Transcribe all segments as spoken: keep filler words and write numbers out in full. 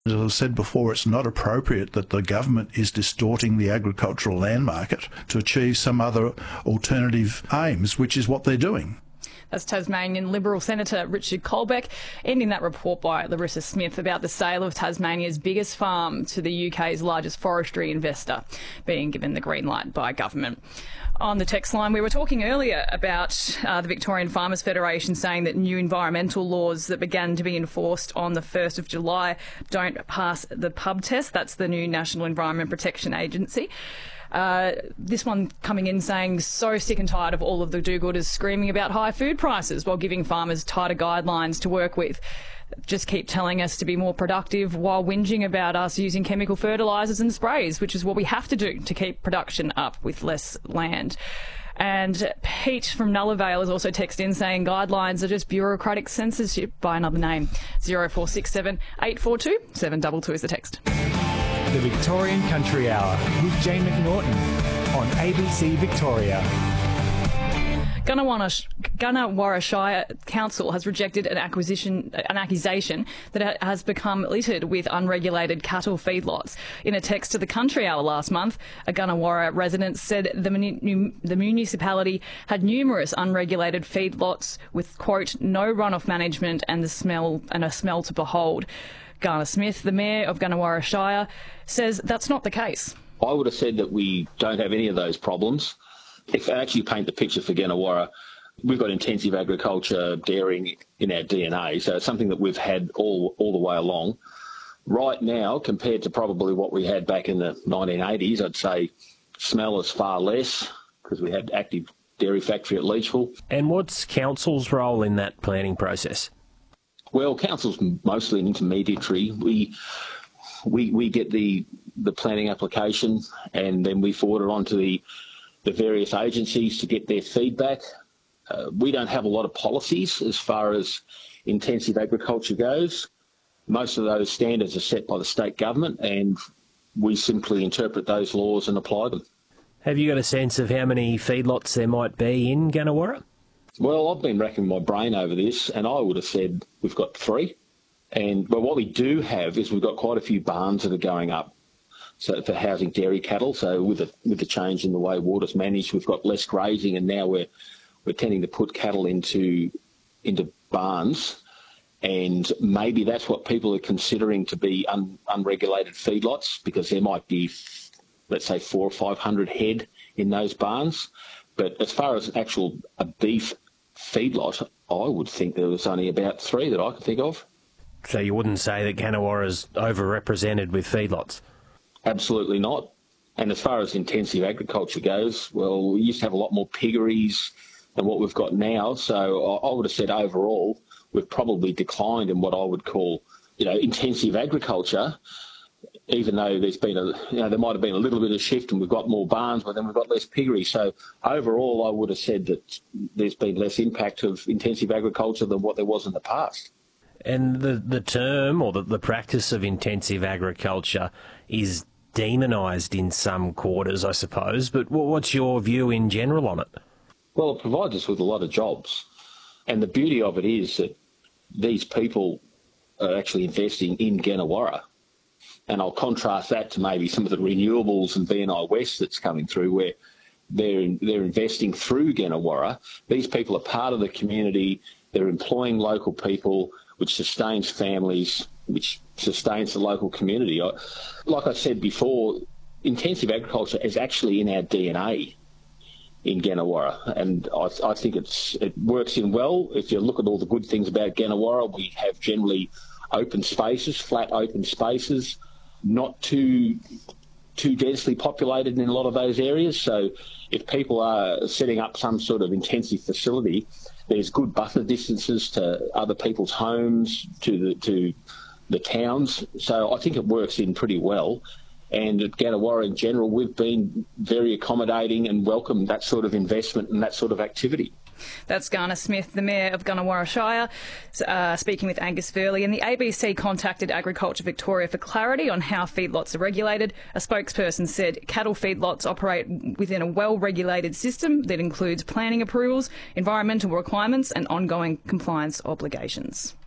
As I've said before, it's not appropriate that the government is distorting the agricultural land market to achieve some other alternative aims, which is what they're doing. That's Tasmanian Liberal Senator Richard Colbeck, ending that report by Larissa Smith about the sale of Tasmania's biggest farm to the U K's largest forestry investor being given the green light by government. On the text line, we were talking earlier about uh, the Victorian Farmers Federation saying that new environmental laws that began to be enforced on the first of July don't pass the P U B test. That's the new National Environment Protection Agency. Uh, this one coming in saying so sick and tired of all of the do-gooders screaming about high food prices while giving farmers tighter guidelines to work with. Just keep telling us to be more productive while whinging about us using chemical fertilisers and sprays, which is what we have to do to keep production up with less land. And Pete from Nulla Vale has also texted in saying guidelines are just bureaucratic censorship by another name. zero four six seven eight four two seven two two is the text. The Victorian Country Hour with Jane McNaughton on A B C Victoria. Gunnawarra Shire Council has rejected an acquisition, an accusation that has become littered with unregulated cattle feedlots. In a text to the Country Hour last month, a Gunnawarra resident said the, muni- the municipality had numerous unregulated feedlots with, quote, no runoff management and the smell and a smell to behold. Garner Smith, the Mayor of Gunnawarra Shire, says that's not the case. I would have said that we don't have any of those problems. If I actually paint the picture for Gunnawarra, we've got intensive agriculture, dairying in our D N A, so it's something that we've had all, all the way along. Right now, compared to probably what we had back in the nineteen eighties, I'd say smell is far less because we had active dairy factory at Leachville. And what's council's role in that planning process? Well, council's mostly an intermediary. We we we get the the planning application and then we forward it on to the the various agencies to get their feedback. Uh, we don't have a lot of policies as far as intensive agriculture goes. Most of those standards are set by the state government and we simply interpret those laws and apply them. Have you got a sense of how many feedlots there might be in Gunnawarra? Well, I've been racking my brain over this and I would have said we've got three. And but what we do have is we've got quite a few barns that are going up. So for housing dairy cattle, so with the with the change in the way water's managed, we've got less grazing, and now we're we're tending to put cattle into into barns, and maybe that's what people are considering to be un, unregulated feedlots, because there might be, let's say, four or five hundred head in those barns. But as far as actual a beef feedlot, I would think there was only about three that I could think of. So you wouldn't say that Gunnawarra's overrepresented with feedlots? Absolutely not. And as far as intensive agriculture goes, well, we used to have a lot more piggeries than what we've got now. So I would have said overall we've probably declined in what I would call, you know, intensive agriculture, even though there's been a, you know, there might have been a little bit of shift and we've got more barns, but then we've got less piggery. So overall, I would have said that there's been less impact of intensive agriculture than what there was in the past. And the, the term or the, the practice of intensive agriculture is demonised in some quarters, I suppose, but what's your view in general on it? Well, it provides us with a lot of jobs. And the beauty of it is that these people are actually investing in Gunnawarra. And I'll contrast that to maybe some of the renewables and B N I West that's coming through, where they're, they're investing through Gunnawarra. These people are part of the community, they're employing local people, which sustains families, which sustains the local community. I, like I said before, intensive agriculture is actually in our D N A in Gunnawarra, and I, I think it's it works in well. If you look at all the good things about Gunnawarra, we have generally open spaces, flat open spaces, not too too densely populated in a lot of those areas. So if people are setting up some sort of intensive facility, there's good buffer distances to other people's homes, to the to the towns. So I think it works in pretty well. And at Gunnawarra in general, we've been very accommodating and welcome that sort of investment and that sort of activity. That's Garner Smith, the Mayor of Gunnawarra Shire, uh, speaking with Angus Furley. And the A B C contacted Agriculture Victoria for clarity on how feedlots are regulated. A spokesperson said cattle feedlots operate within a well-regulated system that includes planning approvals, environmental requirements and ongoing compliance obligations.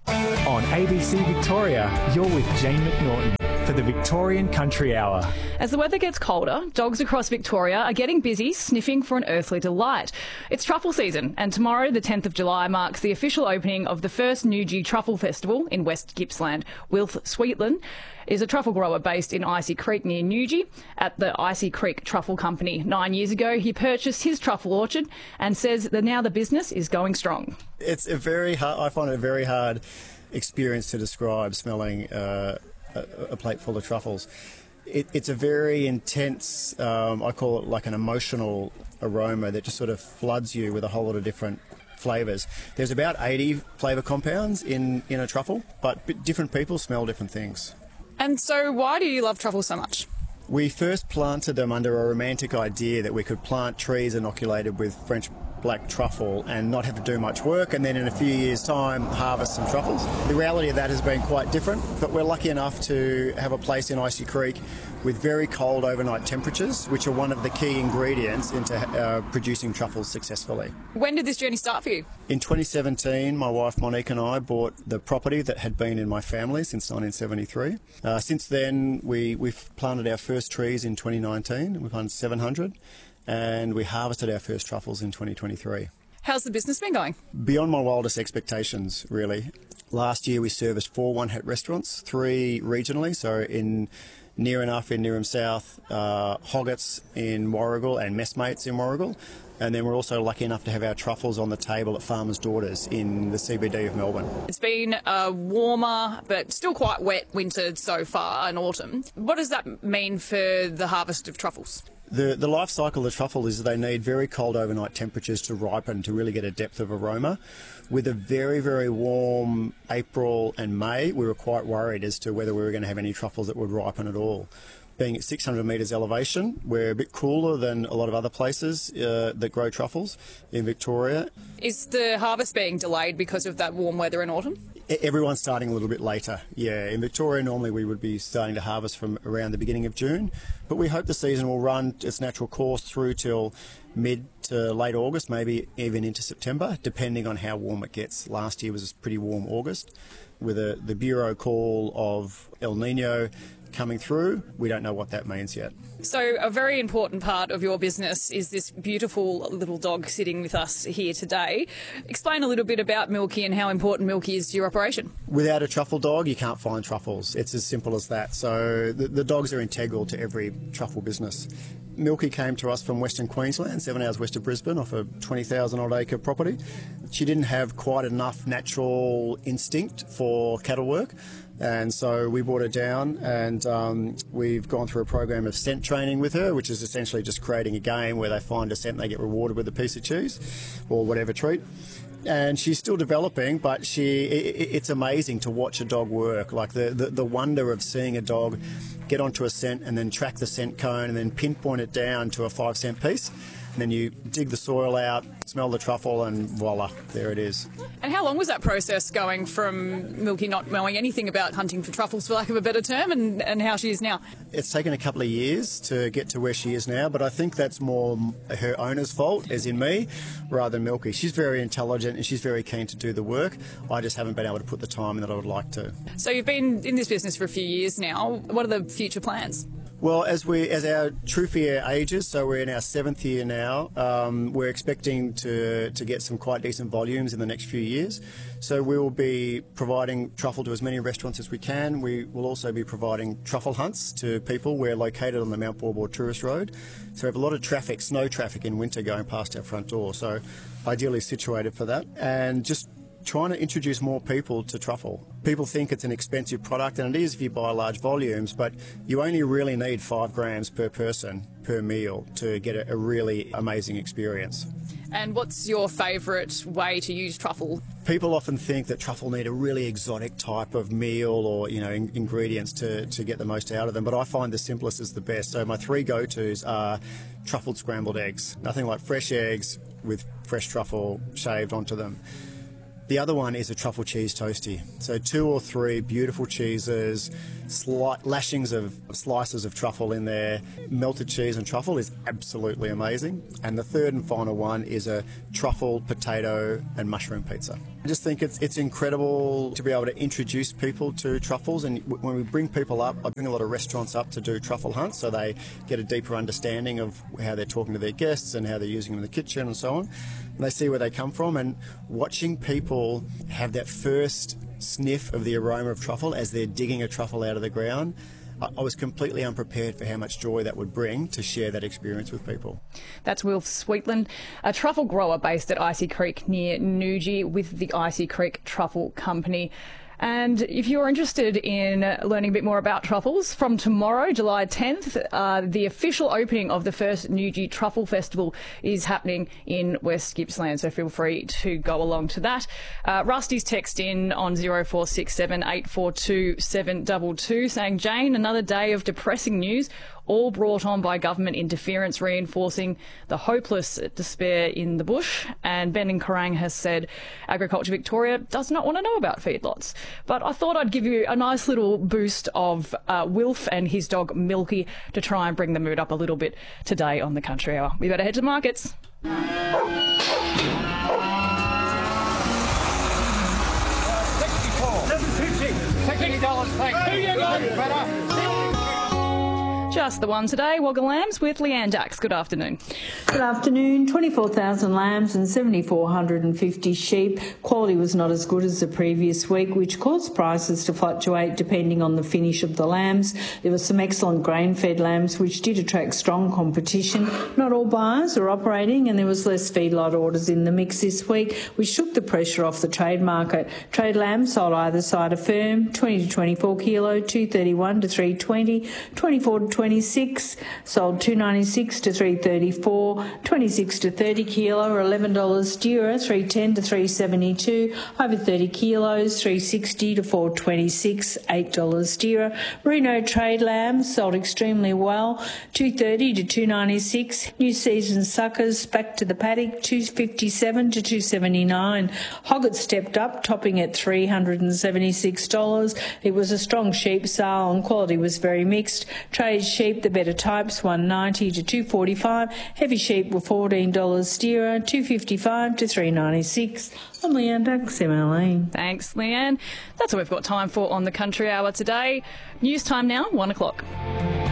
On A B C Victoria, you're with Jane McNaughton for the Victorian Country Hour. As the weather gets colder, dogs across Victoria are getting busy sniffing for an earthly delight. It's truffle season, and tomorrow, the tenth of July, marks the official opening of the first Newgie Truffle Festival in West Gippsland. Wilf Sweetland is a truffle grower based in Icy Creek near Newgie at the Icy Creek Truffle Company. Nine years ago, he purchased his truffle orchard and says that now the business is going strong. It's a very hard, I find it a very hard experience to describe smelling uh, a, a plate full of truffles. It, it's a very intense, um, I call it like an emotional aroma that just sort of floods you with a whole lot of different flavours. There's about eighty flavour compounds in, in a truffle, but different people smell different things. And so why do you love truffles so much? We first planted them under a romantic idea that we could plant trees inoculated with French black truffle and not have to do much work, and then in a few years' time harvest some truffles. The reality of that has been quite different, but we're lucky enough to have a place in Icy Creek with very cold overnight temperatures, which are one of the key ingredients into uh, producing truffles successfully. When did this journey start for you? In twenty seventeen, my wife Monique and I bought the property that had been in my family since nineteen seventy-three. Uh, since then, we, we've planted our first trees in twenty nineteen. We planted seven hundred. And we harvested our first truffles in twenty twenty-three. How's the business been going? Beyond my wildest expectations, really. Last year we serviced four one-hat restaurants, three regionally, so in Near Enough in Nearham South, uh, Hoggett's in Warrigal and Messmates in Warrigal. And then we're also lucky enough to have our truffles on the table at Farmer's Daughters in the C B D of Melbourne. It's been a warmer but still quite wet winter so far in autumn. What does that mean for the harvest of truffles? The, the life cycle of the truffle is they need very cold overnight temperatures to ripen to really get a depth of aroma. With a very, very warm April and May, we were quite worried as to whether we were going to have any truffles that would ripen at all. Being at six hundred metres elevation, we're a bit cooler than a lot of other places uh, that grow truffles in Victoria. Is the harvest being delayed because of that warm weather in autumn? Everyone's starting a little bit later, yeah. In Victoria, normally we would be starting to harvest from around the beginning of June, but we hope the season will run its natural course through till mid to late August, maybe even into September, depending on how warm it gets. Last year was a pretty warm August. With a, the Bureau call of El Nino coming through, we don't know what that means yet. So a very important part of your business is this beautiful little dog sitting with us here today. Explain a little bit about Milky and how important Milky is to your operation. Without a truffle dog, you can't find truffles. It's as simple as that. So the, the dogs are integral to every truffle business. Milky came to us from Western Queensland, seven hours west of Brisbane, off a twenty thousand odd acre property. She didn't have quite enough natural instinct for cattle work, and so we brought her down, and um, we've gone through a program of scent training with her, which is essentially just creating a game where they find a scent and they get rewarded with a piece of cheese or whatever treat. And she's still developing, but she it, it's amazing to watch a dog work. Like the, the, the wonder of seeing a dog get onto a scent and then track the scent cone and then pinpoint it down to a five cent piece. And then you dig the soil out, smell the truffle, and voila, there it is. And how long was that process going from Milky not knowing anything about hunting for truffles, for lack of a better term, and, and how she is now? It's taken a couple of years to get to where she is now, but I think that's more her owner's fault, as in me, rather than Milky. She's very intelligent and she's very keen to do the work. I just haven't been able to put the time in that I would like to. So you've been in this business for a few years now. What are the future plans? Well, as we as our trophy year ages, so we're in our seventh year now, um, we're expecting to, to get some quite decent volumes in the next few years. So we will be providing truffle to as many restaurants as we can. We will also be providing truffle hunts to people. We're located on the Mount Baw Tourist Road. So we have a lot of traffic, snow traffic in winter going past our front door. So ideally situated for that. And just trying to introduce more people to truffle. People think it's an expensive product, and it is if you buy large volumes, but you only really need five grams per person per meal to get a, a really amazing experience. And what's your favourite way to use truffle? People often think that truffle need a really exotic type of meal or, you know, in- ingredients to, to get the most out of them, but I find the simplest is the best. So my three go-tos are truffled scrambled eggs. Nothing like fresh eggs with fresh truffle shaved onto them. The other one is a truffle cheese toastie. So two or three beautiful cheeses, slight lashings of slices of truffle in there. Melted cheese and truffle is absolutely amazing. And the third and final one is a truffle, potato and mushroom pizza. I just think it's it's incredible to be able to introduce people to truffles, and w- when we bring people up, I bring a lot of restaurants up to do truffle hunts so they get a deeper understanding of how they're talking to their guests and how they're using them in the kitchen and so on. And they see where they come from, and watching people have that first sniff of the aroma of truffle as they're digging a truffle out of the ground, I was completely unprepared for how much joy that would bring to share that experience with people. That's Wilf Sweetland, a truffle grower based at Icy Creek near Newgie with the Icy Creek Truffle Company. And if you're interested in learning a bit more about truffles, from tomorrow, July tenth, uh, the official opening of the first Newgie Truffle Festival is happening in West Gippsland, so feel free to go along to that. Uh, Rusty's text in on zero four six seven eight four two seven two two saying, Jane, another day of depressing news, all brought on by government interference, reinforcing the hopeless despair in the bush. And Ben in Kerrang has said Agriculture Victoria does not want to know about feedlots. But I thought I'd give you a nice little boost of uh, Wilf and his dog Milky to try and bring the mood up a little bit today on the Country Hour. We better head to the markets. Just the one today. Wagga Lambs with Leanne Dax. Good afternoon. Good afternoon. twenty-four thousand lambs and seven thousand four hundred fifty sheep. Quality was not as good as the previous week, which caused prices to fluctuate depending on the finish of the lambs. There were some excellent grain-fed lambs which did attract strong competition. Not all buyers are operating, and there was less feedlot orders in the mix this week, which took the pressure off the trade market. Trade lambs sold either side of firm, twenty to twenty-four kilo, two thirty-one to three twenty, twenty-four to twenty-six, sold two ninety-six to three thirty-four, twenty-six to thirty kilo, eleven dollars Dura, three ten to three seventy-two, over thirty kilos, three sixty to four twenty-six, eight dollars Dura. Merino trade lambs sold extremely well, two thirty to two ninety-six. New season suckers back to the paddock, two fifty-seven to two seventy-nine. Hogget stepped up, topping at three hundred seventy-six dollars. It was a strong sheep sale and quality was very mixed. Trade sheep, the better types, one ninety to two forty-five. Heavy sheep were fourteen dollars Steerer, two fifty-five to three ninety-six. I'm Leanne Dax, M L A. Thanks, Leanne. That's all we've got time for on the Country Hour today. News time now, one o'clock.